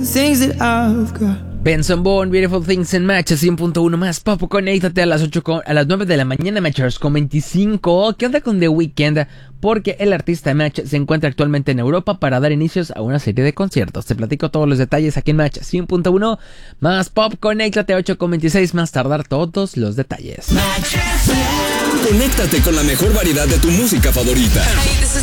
Benson Bourne, Beautiful Things in Match 100.1 más pop. Conéctate a las 9 de la mañana, Matchers con 25. ¿Qué onda con The Weeknd? Porque el artista Match se encuentra actualmente en Europa para dar inicios a una serie de conciertos. Te platico todos los detalles aquí en Match 100.1 más pop. Conéctate a 8.26 más tardar todos los detalles. Conéctate con la mejor variedad de tu música favorita.